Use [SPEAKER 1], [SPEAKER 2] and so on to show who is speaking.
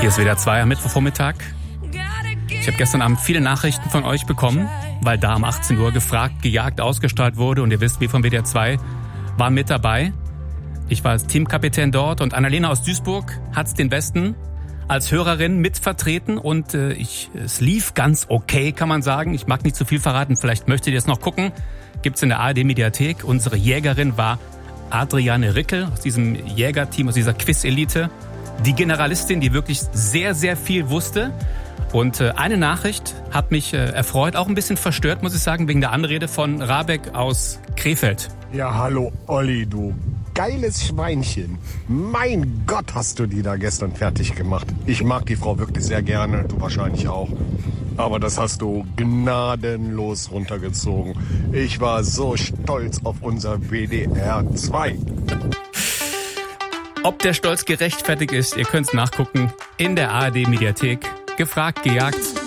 [SPEAKER 1] Hier ist WDR 2 am Mittwochvormittag. Ich habe gestern Abend viele Nachrichten von euch bekommen, weil da um 18 Uhr gefragt, gejagt, ausgestrahlt wurde. Und ihr wisst, wir von WDR 2 waren mit dabei. Ich war als Teamkapitän dort und Annalena aus Duisburg hat's den Westen als Hörerin mitvertreten. Und es lief ganz okay, kann man sagen. Ich mag nicht zu viel verraten, vielleicht möchtet ihr es noch gucken. Gibt's in der ARD-Mediathek. Unsere Jägerin war Adriane Rickel aus diesem Jägerteam, aus dieser Quiz-Elite. Die Generalistin, die wirklich sehr, sehr viel wusste. Und eine Nachricht hat mich erfreut, auch ein bisschen verstört, muss ich sagen, wegen der Anrede von Rabeck aus Krefeld.
[SPEAKER 2] Ja, hallo Olli, du geiles Schweinchen. Mein Gott, hast du die da gestern fertig gemacht. Ich mag die Frau wirklich sehr gerne, du wahrscheinlich auch. Aber das hast du gnadenlos runtergezogen. Ich war so stolz auf unser WDR 2.
[SPEAKER 1] Ob der Stolz gerechtfertigt ist, ihr könnt es nachgucken in der ARD-Mediathek. Gefragt, gejagt.